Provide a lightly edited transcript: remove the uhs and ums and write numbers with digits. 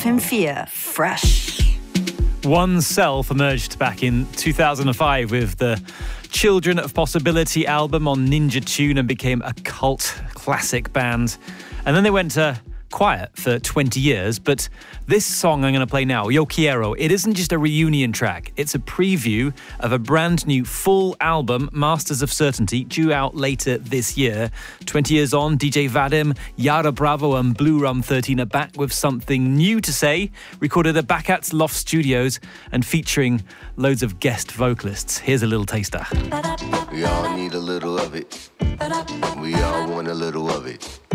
FM4 Fresh. Oneself emerged back in 2005 with the Children of Possibility album on Ninja Tune and became a cult classic band. And then they went quiet for 20 years, but this song I'm going to play now, Yo Quiero, it isn't just a reunion track, it's a preview of a brand new full album, Masters of Certainty, due out later this year. 20 years on, DJ Vadim, Yara Bravo and Blue Rum 13 are back with something new to say, recorded at Bakat's Loft Studios and featuring loads of guest vocalists. Here's a little taster. We all need a little of it. We all want a little of it.